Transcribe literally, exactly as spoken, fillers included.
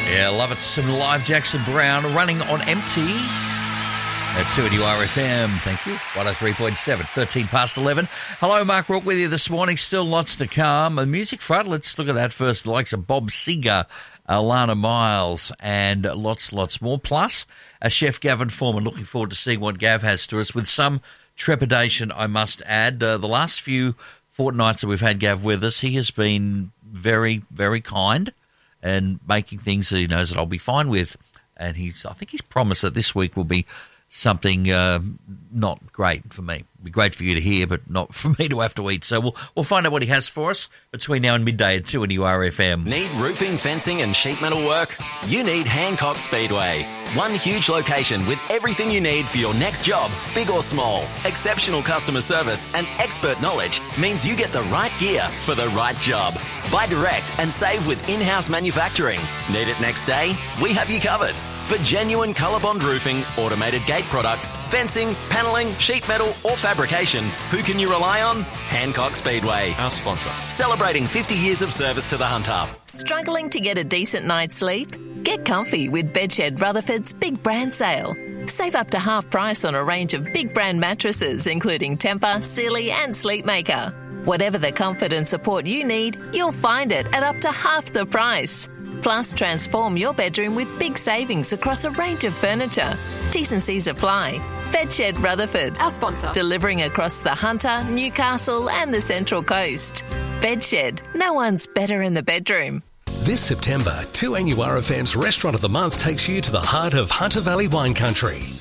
Yeah, love it. Some live Jackson Brown running on empty at two N U R F M. Thank you. one oh three point seven, thirteen past eleven. Hello, Mark Rook with you this morning. Still lots to come. The music front, let's look at that first. The likes of Bob Seger, Alana Miles, and lots, lots more. Plus, a Chef Gavin Foreman. Looking forward to seeing what Gav has to us with some trepidation, I must add. Uh, the last few fortnights that we've had Gav with us, he has been very, very kind and making things that he knows that I'll be fine with. And he's, I think he's promised that this week will be something uh, not great for me. It'll be great for you to hear, but not for me to have to eat. So we'll we'll find out what he has for us between now and midday at two N U R F M. Need roofing, fencing and sheet metal work? You need Hancock Speedway. One huge location with everything you need for your next job, big or small. Exceptional customer service and expert knowledge means you get the right gear for the right job. Buy direct and save with in-house manufacturing. Need it next day? We have you covered. For genuine ColourBond roofing, automated gate products, fencing, panelling, sheet metal or fabrication, who can you rely on? Hancock Speedway. Our sponsor. Celebrating fifty years of service to the Hunter. Struggling to get a decent night's sleep? Get comfy with Bedshed Rutherford's Big Brand Sale. Save up to half price on a range of big brand mattresses, including Tempur, Sealy and Sleepmaker. Whatever the comfort and support you need, you'll find it at up to half the price. Plus, transform your bedroom with big savings across a range of furniture. T's and C's apply. Bedshed Rutherford. Our sponsor. Delivering across the Hunter, Newcastle and the Central Coast. Bedshed. No one's better in the bedroom. This September, two N U R F M's Restaurant of the Month takes you to the heart of Hunter Valley wine country.